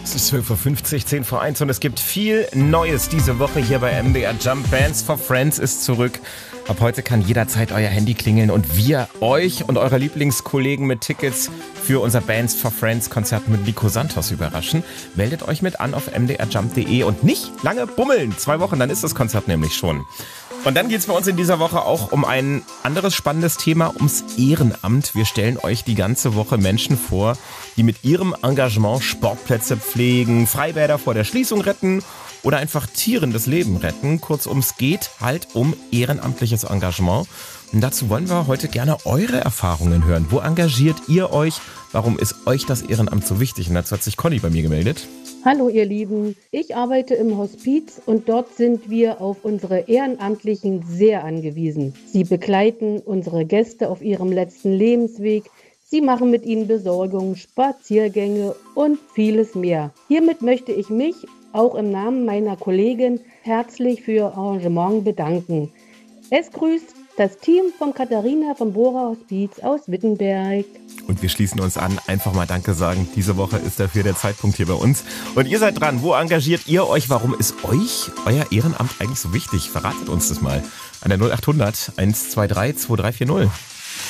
Es ist 12.50 Uhr, 10 vor 1 und es gibt viel Neues diese Woche hier bei MDR Jump. Bands for Friends ist zurück. Ab heute kann jederzeit euer Handy klingeln und wir euch und eure Lieblingskollegen mit Tickets für unser Bands for Friends Konzert mit Nico Santos überraschen. Meldet euch mit an auf mdrjump.de und nicht lange bummeln. 2 Wochen, dann ist das Konzert nämlich schon. Und dann geht es bei uns in dieser Woche auch um ein anderes spannendes Thema, ums Ehrenamt. Wir stellen euch die ganze Woche Menschen vor, die mit ihrem Engagement Sportplätze pflegen, Freibäder vor der Schließung retten oder einfach Tieren das Leben retten. Kurzum, es geht halt um ehrenamtliches Engagement. Und dazu wollen wir heute gerne eure Erfahrungen hören. Wo engagiert ihr euch? Warum ist euch das Ehrenamt so wichtig? Und dazu hat sich Conny bei mir gemeldet. Hallo ihr Lieben, ich arbeite im Hospiz und dort sind wir auf unsere Ehrenamtlichen sehr angewiesen. Sie begleiten unsere Gäste auf ihrem letzten Lebensweg, sie machen mit ihnen Besorgung, Spaziergänge und vieles mehr. Hiermit möchte ich mich auch im Namen meiner Kollegin herzlich für ihr Engagement bedanken. Es grüßt das Team von Katharina vom Bora Hospiz aus Wittenberg. Und wir schließen uns an, einfach mal Danke sagen. Diese Woche ist dafür der Zeitpunkt hier bei uns. Und ihr seid dran. Wo engagiert ihr euch? Warum ist euch euer Ehrenamt eigentlich so wichtig? Verratet uns das mal an der 0800 123 2340.